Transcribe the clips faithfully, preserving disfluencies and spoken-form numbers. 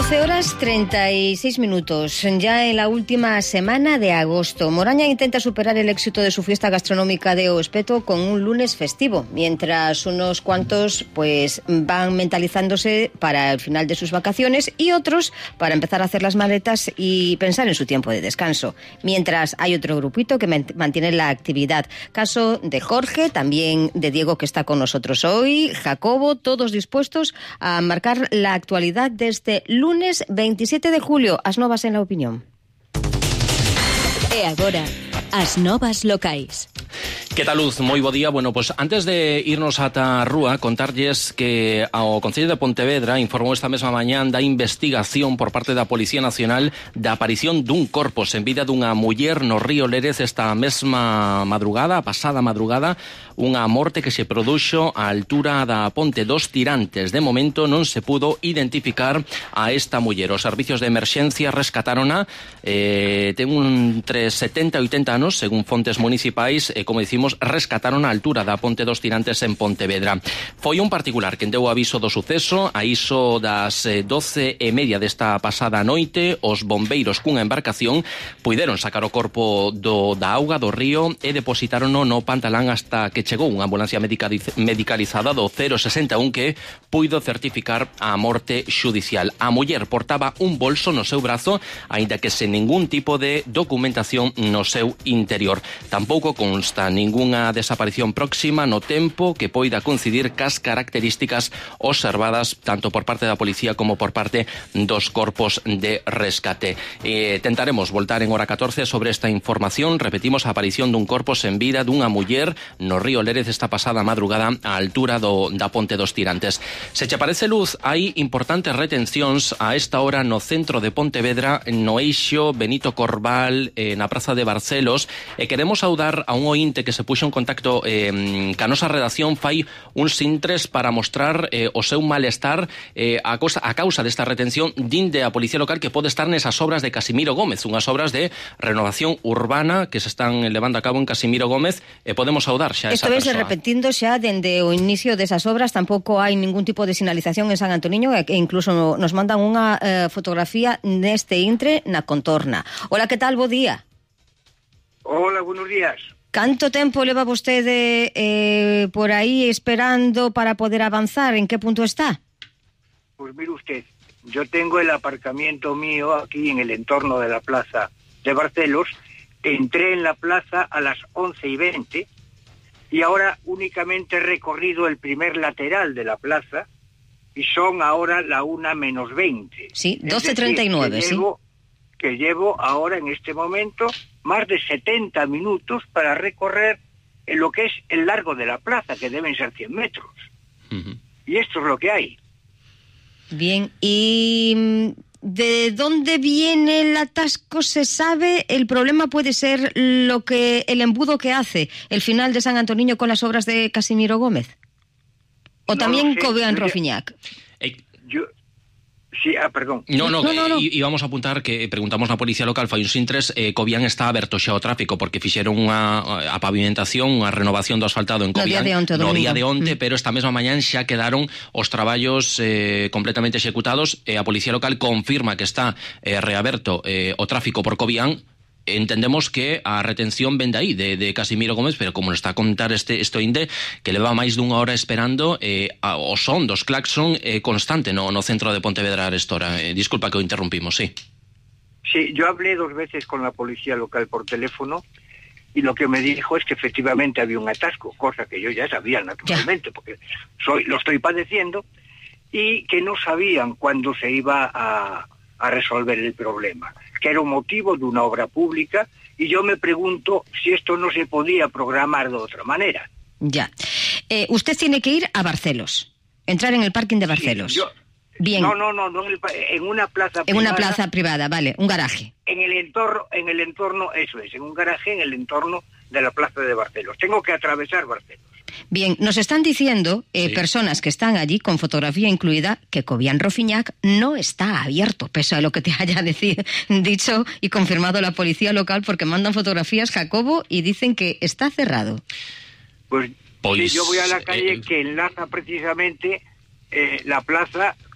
doce horas treinta y seis minutos, ya en la última semana de agosto. Moraña intenta superar el éxito de su fiesta gastronómica de O Espeto con un lunes festivo, mientras unos cuantos pues van mentalizándose para el final de sus vacaciones y otros para empezar a hacer las maletas y pensar en su tiempo de descanso. Mientras hay otro grupito que mantiene la actividad. Caso de Jorge, también de Diego, que está con nosotros hoy, Jacobo, todos dispuestos a marcar la actualidad de este lunes veintisiete de julio. As novas en la opinión. E agora, as novas locais. Que tal, Luz? Moi bo día. Bueno, pues antes de irnos ata a rúa, contarlles que ao Concello de Pontevedra informou esta mesma mañán da investigación por parte da Policía Nacional da aparición dun corpo sen vida dunha muller no río Lérez esta mesma madrugada, a pasada madrugada, unha morte que se produxo á altura da Ponte dos Tirantes. De momento non se pudo identificar a esta muller. Os servicios de emerxencia rescatárona, eh, ten un entre setenta e oitenta anos, según fontes municipais, e como dicimos, rescataron a altura da Ponte dos Tirantes en Pontevedra. Foi un particular quen deu aviso do suceso a iso das doce e media desta pasada noite. Os bombeiros cunha embarcación puideron sacar o corpo do, da auga do río e depositárono no Pantalán hasta que chegou unha ambulancia medicalizada do cero sesenta e un que puido certificar a morte xudicial. A muller portaba un bolso no seu brazo, aínda que sen ningún tipo de documentación no seu interior. Tampouco consta ningunha desaparición próxima no tempo que poida coincidir cas características observadas tanto por parte da policía como por parte dos corpos de rescate. Eh, tentaremos voltar en hora catorce sobre esta información. Repetimos, a aparición dun corpo sen vida dunha muller no río Lérez esta pasada madrugada á altura do, da Ponte dos Tirantes. Se che parece, Luz, hai importantes retencións a esta hora no centro de Pontevedra, no eixo Benito Corbal, eh, na Praza de Barcelos, e queremos saudar a un ointe que se puxo en contacto eh, ca nosa redacción fai uns intres para mostrar eh, o seu malestar eh, a, cosa, a causa desta retención dinde a Policía Local que pode estar nesas obras de Casimiro Gómez, unhas obras de renovación urbana que se están levando a cabo en Casimiro Gómez, e podemos saudar xa esa persoa. Isto vese repetindo xa dende o inicio desas obras, tampouco hai ningún tipo de sinalización en San Antoniño, e incluso nos mandan unha eh, fotografía neste intre na contorna. Hola, que tal? Bo día. Hola, buenos días. ¿Canto tempo leva vostede eh, por aí esperando para poder avanzar? ¿En qué punto está? Pues mire usted, yo tengo el aparcamiento mío aquí en el entorno de la plaza de Barcelos. Entré en la plaza a las once y veinte y ahora únicamente he recorrido el primer lateral de la plaza y son ahora la una menos veinte. Sí, doce treinta y nueve, sí. Que llevo ahora en este momento más de setenta minutos para recorrer en lo que es el largo de la plaza, que deben ser cien metros. Uh-huh. Y esto es lo que hay. Bien, ¿y de dónde viene el atasco? ¿Se sabe? El problema puede ser lo que el embudo que hace el final de San Antoniño con las obras de Casimiro Gómez. ¿O no también Cobian Rofiñac? Eh, yo... Sí, ah, perdón. No, no, no, no, no. E íbamos a apuntar que preguntamos na Policía Local fai uns intres, eh, Cobian está aberto xa ao tráfico porque fixeron unha a pavimentación, unha renovación do asfaltado en Cobian no día de onte, no día de onte mm. pero esta mesma mañán xa quedaron os traballos eh, completamente executados e a Policía Local confirma que está eh, reaberto eh, o tráfico por Cobian. Entendemos que a retención ven de aí, de, de Casimiro Gómez, pero como nos está a contar este, este inde, que leva máis dunha hora esperando, eh, a, o son dos claxon eh, constante no, no centro de Pontevedra a esta hora. Eh, disculpa que o interrumpimos, sí. Sí, yo hablé dos veces con la Policía Local por teléfono y lo que me dijo es que efectivamente había un atasco, cosa que yo ya sabía naturalmente, porque soy, lo estoy padeciendo, y que no sabían cuándo se iba a, a resolver el problema, que era un motivo de una obra pública, y yo me pregunto si esto no se podía programar de otra manera. Ya. Eh, usted tiene que ir a Barcelos, entrar en el parking de Barcelos. Sí, yo, Bien. No, no, no, no en, el, en una plaza en privada. En una plaza privada, vale, un garaje. En el entorno, en el entorno, eso es, en un garaje en el entorno de la plaza de Barcelos. Tengo que atravesar Barcelos. Bien, nos están diciendo eh, sí. personas que están allí con fotografía incluida que Cobian Rofiñac no está abierto, pese a lo que te haya decir, dicho y confirmado la Policía Local, porque mandan fotografías, Jacobo, y dicen que está cerrado. Pues, pues sí, yo voy a la calle eh, que enlaza precisamente eh, la plaza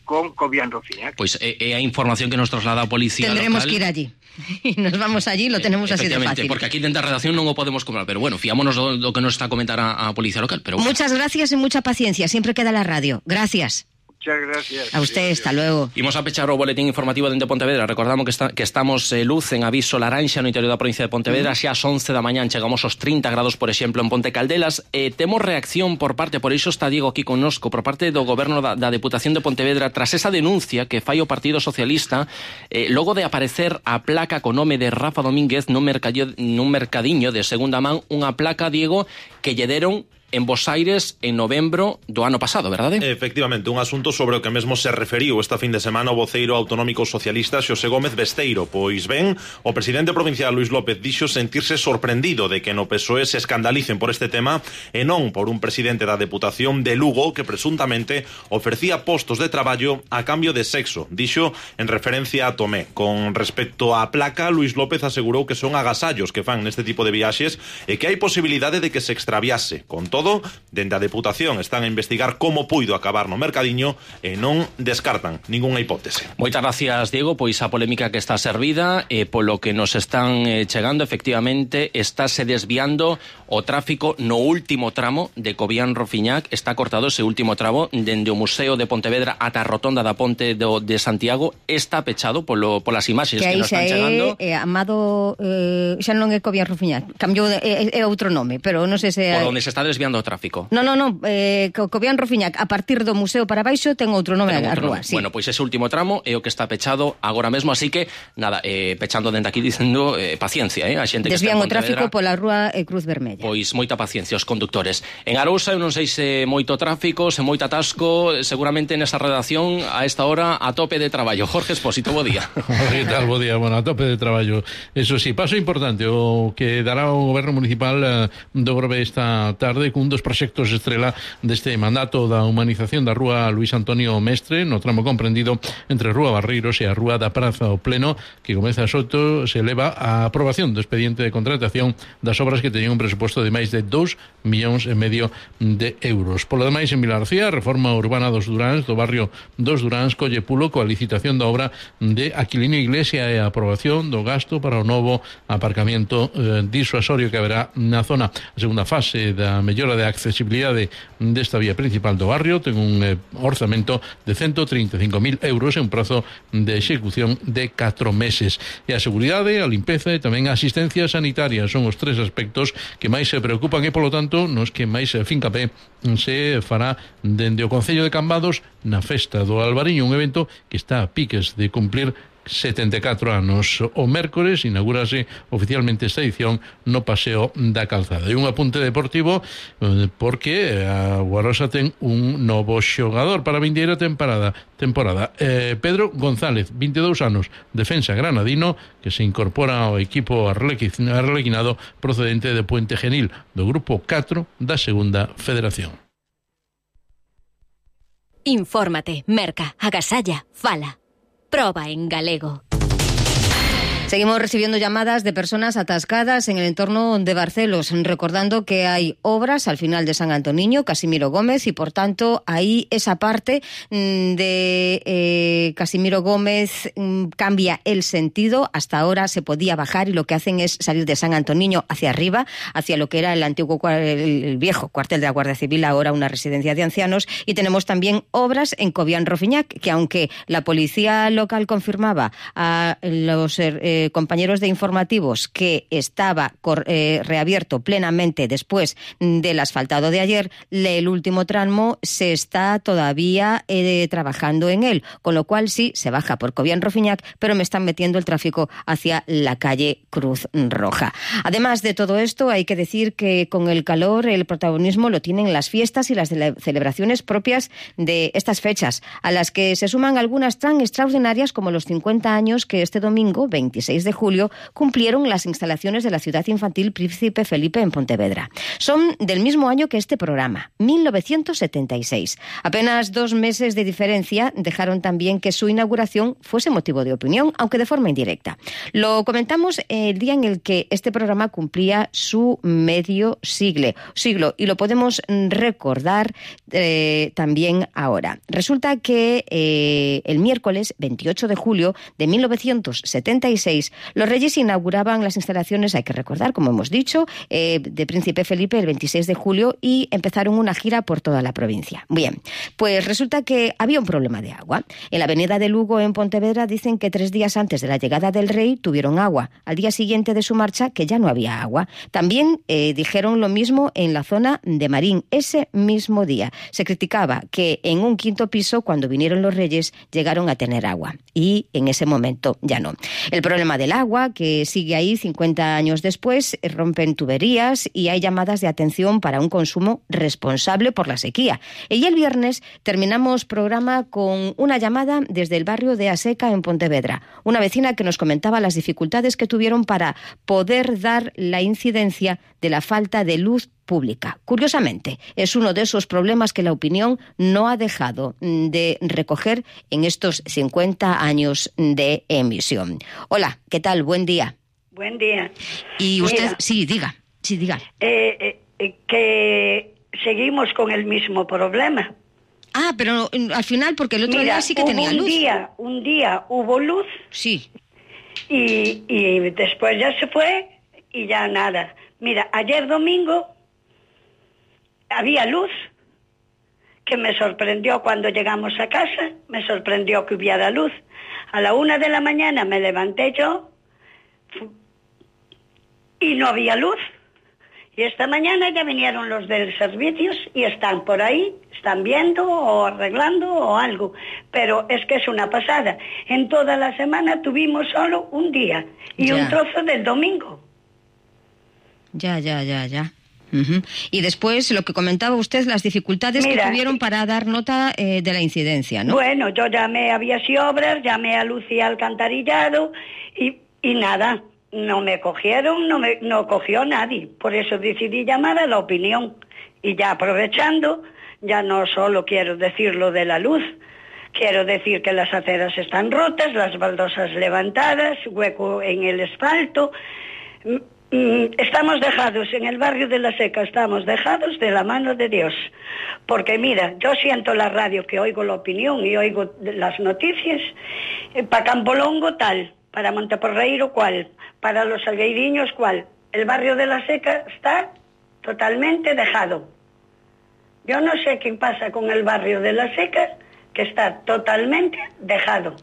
con Cobián Rociñac. Pois é, é a información que nos traslada a policía Tendremos local. que ir allí. Y nos vamos allí, lo tenemos así de fácil. Porque aquí dentro da redacción non o podemos comprar, pero bueno, fiámonos do, do que nos está a comentar a, a policía local. Pero bueno. Muchas gracias y mucha paciencia, siempre queda la radio. Gracias. Muchas gracias. A usted, hasta luego. Imos a pechar o boletín informativo dende Pontevedra. Recordamos que, está, que estamos eh, luz en aviso laranxa no interior da provincia de Pontevedra. Xa ás once da mañán chegamos aos trinta grados, por exemplo, en Ponte Caldelas. Eh, temos reacción por parte, por iso está Diego aquí connosco, por parte do goberno da, da Deputación de Pontevedra tras esa denuncia que fai o Partido Socialista eh, logo de aparecer a placa con nome de Rafa Domínguez nun, mercadillo, nun mercadiño de segunda man, unha placa, Diego, que lle deron en Bos Aires en novembro do ano pasado, verdade? Efectivamente, un asunto sobre o que mesmo se referiu esta fin de semana o voceiro autonómico socialista Xosé Gómez Besteiro. Pois ben, o presidente provincial Luís López dixo sentirse sorprendido de que no P S O E se escandalicen por este tema e non por un presidente da Deputación de Lugo que presuntamente ofrecía postos de traballo a cambio de sexo. Dixo en referencia a Tomé. Con respecto á placa, Luís López asegurou que son agasallos que fan neste tipo de viaxes e que hai posibilidade de que se extraviase. Con todo, dende a Deputación están a investigar como puido acabar no mercadiño e non descartan ningunha hipótese. Moitas gracias, Diego. Pois a polémica que está servida e polo que nos están eh, chegando, efectivamente, estáse desviando o tráfico no último tramo de Cobián Rociñac. Está cortado ese último tramo dende o Museo de Pontevedra ata a Rotonda da Ponte do, de Santiago. Está pechado polo, polas imaxes que, que nos están é, chegando. Eh, Amado, eh, xa non é Cobián Rociñac, cambiou, de, é, é outro nome, pero non sei se... Por onde se está desviando o tráfico. No, no, no, eh, Cobián Rociñac, a partir do museo para baixo ten outro nome a rúa, sí. Bueno, pois ese último tramo é o que está pechado agora mesmo, así que, nada, eh, pechando dende aquí dicendo eh, paciencia, eh, a xente que desvían está en o tráfico Pontevedra, pola rúa eh, Cruz Vermella. Pois moita paciencia os conductores. En Arousa, eu non sei se moito tráfico, se moito atasco, seguramente nesa redacción a esta hora a tope de traballo. Jorge Espósito, bo día. Que tal, bo día, bueno, a tope de traballo. Eso sí, paso importante o que dará o goberno municipal eh, do Grove esta tarde cun dos proxectos estrela deste mandato da humanización da rúa Luís Antonio Mestre, no tramo comprendido entre Rúa Barreiros e a Rúa da Praza o Pleno, que comeza Soto, se eleva a aprobación do expediente de contratación das obras que teñen un presuposto de máis de dous millóns e medio de euros. Polo demais, en Vilarcía, a reforma urbana dos Duráns, do barrio dos Duráns, colle pulo coa licitación da obra de Aquilino Iglesia e a aprobación do gasto para o novo aparcamento eh, disuasorio que haberá na zona. A segunda fase da mellora de accesibilidade desta vía principal do barrio ten un eh, orzamento de ciento treinta e cinco mil euros e un prazo de execución de catro meses. E a seguridade, a limpeza e tamén a asistencia sanitaria son os tres aspectos que máis se preocupan e, polo tanto, nos que máis fincapé se fará dende o Concello de Cambados na Festa do Albariño, un evento que está a piques de cumplir setenta e catro anos. O mércores inaugurase oficialmente esta edición no Paseo da Calzada. E un apunte deportivo porque a Guarosa ten un novo xogador para a vindeira temporada. temporada. Eh, Pedro González, vinte e dous anos, defensa granadino, que se incorpora ao equipo arlequinado procedente de Puente Genil, do grupo catro da Segunda Federación. Infórmate, merca, agasalla, fala. Proba en galego. Seguimos recibiendo llamadas de personas atascadas en el entorno de Barcelos, recordando que hay obras al final de San Antoniño, Casimiro Gómez, y por tanto ahí esa parte de eh, Casimiro Gómez mm, cambia el sentido. Hasta ahora se podía bajar y lo que hacen es salir de San Antoniño hacia arriba, hacia lo que era el antiguo, el viejo cuartel de la Guardia Civil, ahora una residencia de ancianos. Y tenemos también obras en Cobián Rociñac, que aunque la policía local confirmaba a los eh, compañeros de informativos que estaba eh, reabierto plenamente después del asfaltado de ayer, el último tramo se está todavía eh, trabajando en él, con lo cual sí, se baja por Cobián Rociñac, pero me están metiendo el tráfico hacia la calle Cruz Roja. Además de todo esto, hay que decir que con el calor el protagonismo lo tienen las fiestas y las celebraciones propias de estas fechas, a las que se suman algunas tan extraordinarias como los cincuenta años que este domingo, veintiséis veintiséis de julio cumplieron las instalaciones de la Ciudad Infantil Príncipe Felipe en Pontevedra. Son del mismo año que este programa, mil novecientos setenta y seis. Apenas dos meses de diferencia dejaron también que su inauguración fuese motivo de opinión, aunque de forma indirecta. Lo comentamos el día en el que este programa cumplía su medio siglo, siglo y lo podemos recordar eh, también ahora. Resulta que eh, el miércoles veintiocho de julio de mil novecientos setenta y seis los Reyes inauguraban las instalaciones, hay que recordar, como hemos dicho, eh, de Príncipe Felipe el veintiséis de julio y empezaron una gira por toda la provincia. Bien, pues resulta que había un problema de agua. En la avenida de Lugo, en Pontevedra, dicen que tres días antes de la llegada del rey tuvieron agua. Al día siguiente de su marcha, que ya no había agua. También eh, dijeron lo mismo en la zona de Marín. Ese mismo día se criticaba que en un quinto piso, cuando vinieron los Reyes, llegaron a tener agua. Y en ese momento ya no. El problema del agua, que sigue ahí cincuenta años después, rompen tuberías y hay llamadas de atención para un consumo responsable por la sequía. Y el viernes terminamos programa con una llamada desde el barrio de Aseca, en Pontevedra. Una vecina que nos comentaba las dificultades que tuvieron para poder dar la incidencia de la falta de luz pública. Curiosamente, es uno de esos problemas que la opinión no ha dejado de recoger en estos cincuenta años de emisión. Hola, ¿qué tal? Buen día. Buen día. Y usted, Mira, sí, diga, sí, diga. Eh, eh, que seguimos con el mismo problema. Ah, pero al final, porque el otro Mira, día sí que hubo tenía un luz. Día, un día hubo luz. Sí. Y, y después ya se fue y ya nada. Mira, ayer domingo había luz, que me sorprendió cuando llegamos a casa, me sorprendió que hubiera luz. A la una de la mañana me levanté yo y no había luz. Y esta mañana ya vinieron los de servicios y están por ahí, están viendo o arreglando o algo. Pero es que es una pasada. En toda la semana tuvimos solo un día y ya. un trozo del domingo. Ya, ya, ya, ya. Uh-huh. Y después, lo que comentaba usted, las dificultades Mira, que tuvieron para dar nota eh, de la incidencia, ¿no? Bueno, yo llamé a Vías y Obras, llamé a Lucía Alcantarillado y, y nada, no me cogieron, no me no cogió nadie. Por eso decidí llamar a La Opinión. Y ya aprovechando, ya no solo quiero decir lo de la luz, quiero decir que las aceras están rotas, las baldosas levantadas, hueco en el asfalto. Estamos dejados en el barrio de La Seca, estamos dejados de la mano de Dios. Porque mira, yo siento la radio, que oigo La Opinión y oigo las noticias, para Campolongo tal, para Monteporreiro cual, para los Salgueiriños cual. El barrio de La Seca está totalmente dejado. Yo no sé qué pasa con el barrio de La Seca, que está totalmente dejado.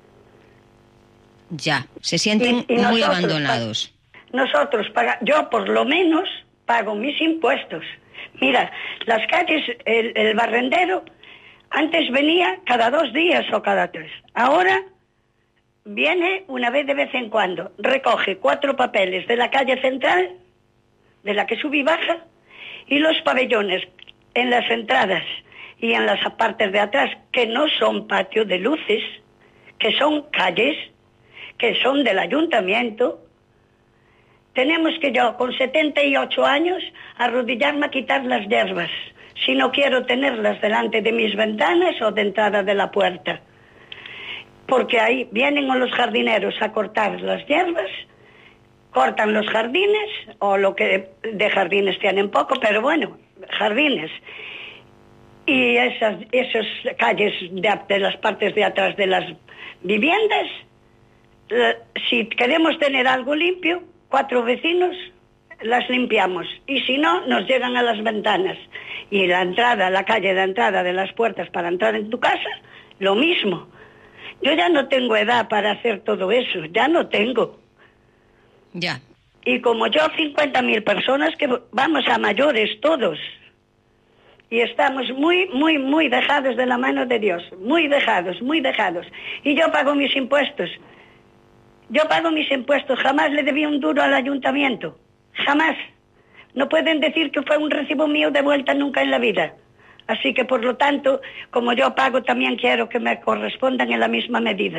Ya, se sienten y, y muy nosotros, abandonados. Nosotros, paga, yo por lo menos pago mis impuestos. Mira, las calles, el, el barrendero, antes venía cada dos días o cada tres. Ahora viene una vez de vez en cuando, recoge cuatro papeles de la calle central, de la que sube y baja, y los pabellones en las entradas y en las partes de atrás, que no son patio de luces, que son calles, que son del ayuntamiento. Tenemos que yo, con setenta y ocho años, arrodillarme a quitar las hierbas, si no quiero tenerlas delante de mis ventanas o de entrada de la puerta. Porque ahí vienen los jardineros a cortar las hierbas, cortan los jardines, o lo que de jardines tienen poco, pero bueno, jardines. Y esas, esas calles de, de las partes de atrás de las viviendas, si queremos tener algo limpio, cuatro vecinos las limpiamos, y si no, nos llegan a las ventanas. Y la entrada, la calle de entrada de las puertas para entrar en tu casa, lo mismo. Yo ya no tengo edad para hacer todo eso, ya no tengo. Ya. Y como yo, cincuenta mil personas que vamos a mayores todos. Y estamos muy, muy, muy dejados de la mano de Dios. Muy dejados, muy dejados. Y yo pago mis impuestos. Yo pago mis impuestos, jamás le debí un duro al ayuntamiento, jamás. No pueden decir que fue un recibo mío de vuelta nunca en la vida. Así que, por lo tanto, como yo pago, también quiero que me correspondan en la misma medida.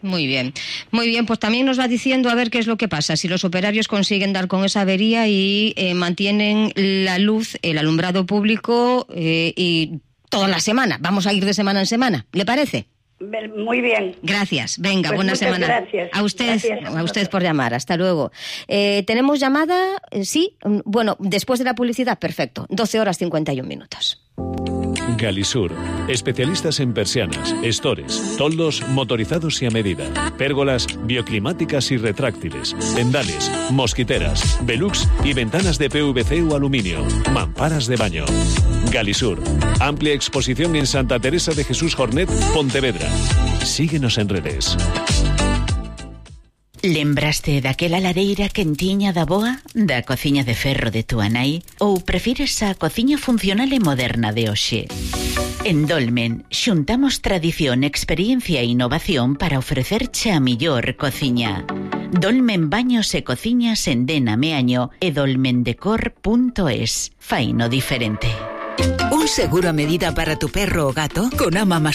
Muy bien, muy bien, pues también nos va diciendo a ver qué es lo que pasa, si los operarios consiguen dar con esa avería y eh, mantienen la luz, el alumbrado público eh, y toda la semana. Vamos a ir de semana en semana, ¿le parece? Muy bien. Gracias, venga, pues buena semana. Gracias. A usted, gracias. a usted por llamar, hasta luego. Eh, ¿Tenemos llamada? Sí, bueno, después de la publicidad, perfecto, doce horas cincuenta y un minutos. Galisur, especialistas en persianas, estores, toldos motorizados y a medida, pérgolas bioclimáticas y retráctiles, tendales, mosquiteras, velux y ventanas de P V C o aluminio, mamparas de baño. Galisur, amplia exposición en Santa Teresa de Jesús Jornet, Pontevedra. Síguenos en redes. Lembraste daquela lareira quentiña da boa, da cociña de ferro de túa nai, ou prefires a cociña funcional e moderna de hoxe? En Dolmen, xuntamos tradición, experiencia e innovación para ofrecerche a millor cociña. Dolmen Baños e Cociñas en Dena Meaño e dolmendecor punto es. Faino diferente. ¿Un seguro a medida para tu perro o gato? Con Ama